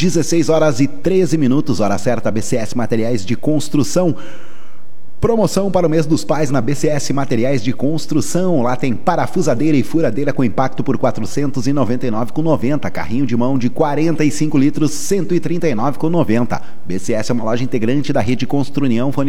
16h13, hora certa, BCS Materiais de Construção. Promoção para o mês dos pais na BCS Materiais de Construção. Lá tem parafusadeira e furadeira com impacto por R$ 499,90. Carrinho de mão de 45 litros, R$ 139,90. BCS é uma loja integrante da Rede Construnião, fone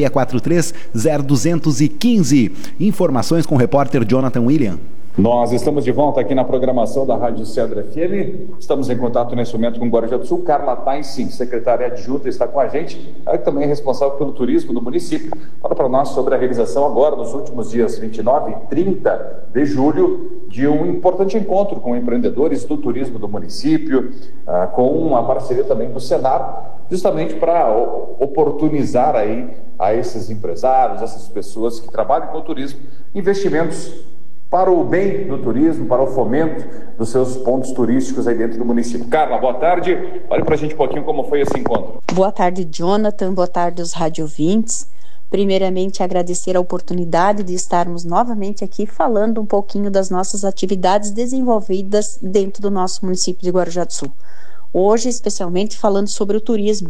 3643-0215. Informações com o repórter Jonathan William. Nós estamos de volta aqui na programação da Rádio Cedro FM. Estamos em contato nesse momento com o Guarujá do Sul. Carla Tainsin, secretária adjunta, está com a gente. Ela também é responsável pelo turismo do município. Fala para nós sobre a realização agora, nos últimos dias 29 e 30 de julho, de um importante encontro com empreendedores do turismo do município, com uma parceria também do Senar, justamente para oportunizar aí a esses empresários, essas pessoas que trabalham com o turismo, investimentos para o bem do turismo, para o fomento dos seus pontos turísticos aí dentro do município. Carla, boa tarde. Fale para a gente um pouquinho como foi esse encontro. Boa tarde, Jonathan. Boa tarde aos radiovintes. Primeiramente, agradecer a oportunidade de estarmos novamente aqui falando um pouquinho das nossas atividades desenvolvidas dentro do nosso município de Guarujá do Sul. Hoje, especialmente, falando sobre o turismo.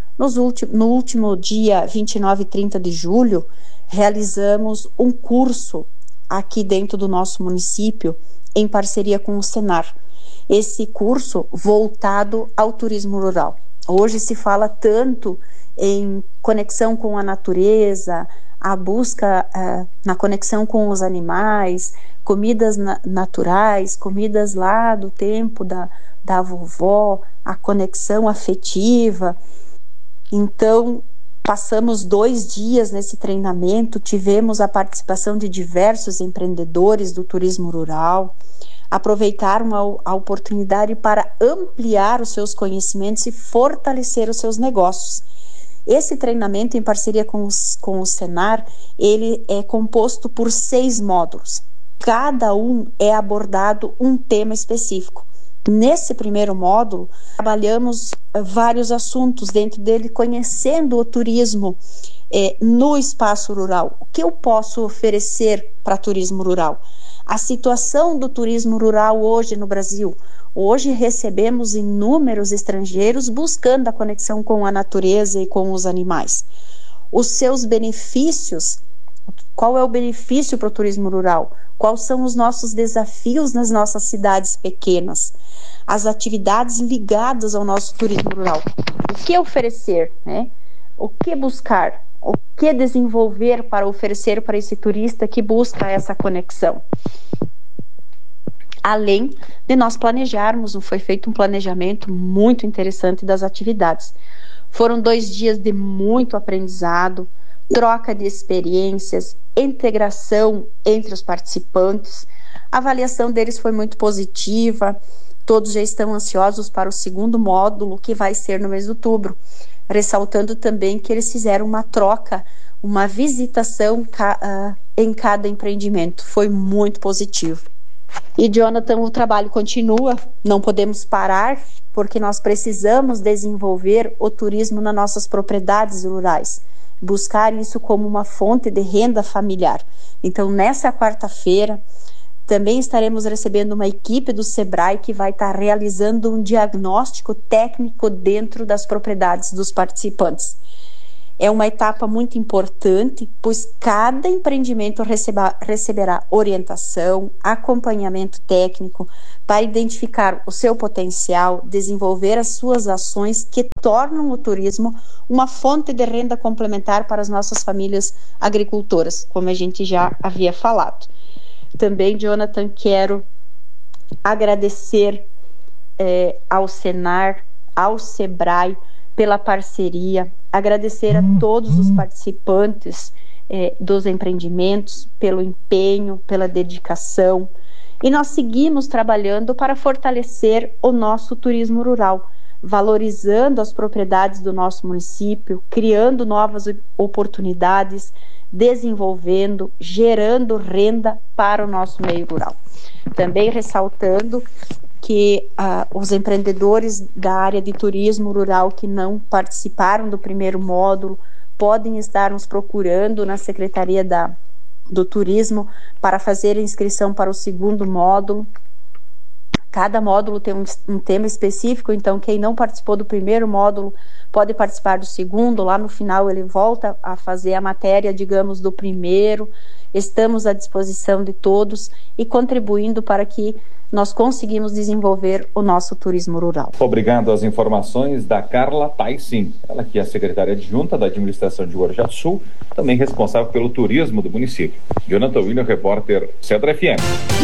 No último dia 29 e 30 de julho, realizamos um curso aqui dentro do nosso município, em parceria com o Senar. Esse curso voltado ao turismo rural. Hoje se fala tanto em conexão com a natureza, a busca na conexão com os animais, comidas naturais, comidas lá do tempo da vovó, a conexão afetiva. Então, passamos 2 dias nesse treinamento, tivemos a participação de diversos empreendedores do turismo rural, aproveitaram a oportunidade para ampliar os seus conhecimentos e fortalecer os seus negócios. Esse treinamento, em parceria com o Senar, ele é composto por 6 módulos. Cada um é abordado um tema específico. Nesse primeiro módulo, trabalhamos vários assuntos, dentro dele conhecendo o turismo no espaço rural. O que eu posso oferecer para turismo rural? A situação do turismo rural hoje no Brasil. Hoje recebemos inúmeros estrangeiros buscando a conexão com a natureza e com os animais. Os seus benefícios, qual é o benefício para o turismo rural? Quais são os nossos desafios nas nossas cidades pequenas? As atividades ligadas ao nosso turismo rural. O que oferecer, né? O que buscar? O que desenvolver para oferecer para esse turista que busca essa conexão? Além de nós planejarmos, foi feito um planejamento muito interessante das atividades. Foram 2 dias de muito aprendizado, troca de experiências, integração entre os participantes. A avaliação deles foi muito positiva, todos já estão ansiosos para o segundo módulo, que vai ser no mês de outubro, ressaltando também que eles fizeram uma troca, uma visitação em cada empreendimento. Foi muito positivo. E, Jonathan, o trabalho continua, não podemos parar, porque nós precisamos desenvolver o turismo nas nossas propriedades rurais, buscar isso como uma fonte de renda familiar. Então, nessa quarta-feira, também estaremos recebendo uma equipe do Sebrae que vai estar realizando um diagnóstico técnico dentro das propriedades dos participantes. É uma etapa muito importante, pois cada empreendimento receberá orientação, acompanhamento técnico para identificar o seu potencial, desenvolver as suas ações que tornam o turismo uma fonte de renda complementar para as nossas famílias agricultoras, como a gente já havia falado. Também, Jonathan, quero agradecer ao Senar, ao Sebrae, pela parceria, agradecer a todos os participantes dos empreendimentos, pelo empenho, pela dedicação. E nós seguimos trabalhando para fortalecer o nosso turismo rural, valorizando as propriedades do nosso município, criando novas oportunidades, desenvolvendo, gerando renda para o nosso meio rural. Também ressaltando que os empreendedores da área de turismo rural que não participaram do primeiro módulo podem estar nos procurando na Secretaria do Turismo para fazer a inscrição para o segundo módulo. Cada módulo tem um tema específico, então quem não participou do primeiro módulo pode participar do segundo. Lá no final ele volta a fazer a matéria, digamos, do primeiro. Estamos à disposição de todos e contribuindo para que nós conseguimos desenvolver o nosso turismo rural. Obrigado às informações da Carla Taissin, ela que é a secretária adjunta da administração de Guarujá do Sul, também responsável pelo turismo do município. Jonathan William, repórter Cedro FM.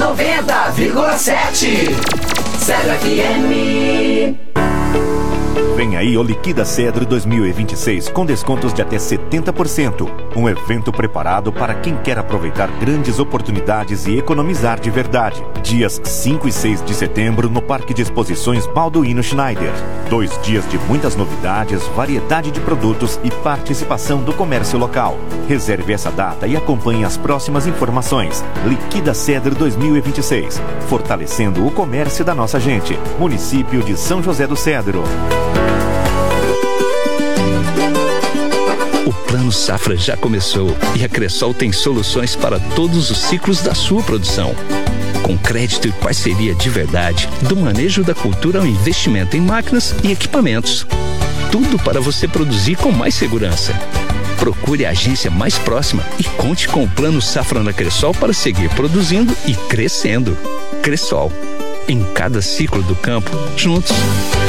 90,7 Cedro FM. Vem aí o Liquida Cedro 2026 com descontos de até 70%. Um evento preparado para quem quer aproveitar grandes oportunidades e economizar de verdade. Dias 5 e 6 de setembro no Parque de Exposições Balduino Schneider. 2 dias de muitas novidades, variedade de produtos e participação do comércio local. Reserve essa data e acompanhe as próximas informações. Liquida Cedro 2026. Fortalecendo o comércio da nossa gente. Município de São José do Cedro. O Plano Safra já começou e a Cressol tem soluções para todos os ciclos da sua produção. Com crédito e parceria de verdade, do manejo da cultura ao investimento em máquinas e equipamentos. Tudo para você produzir com mais segurança. Procure a agência mais próxima e conte com o Plano Safra na Cressol para seguir produzindo e crescendo. Cressol. Em cada ciclo do campo, juntos.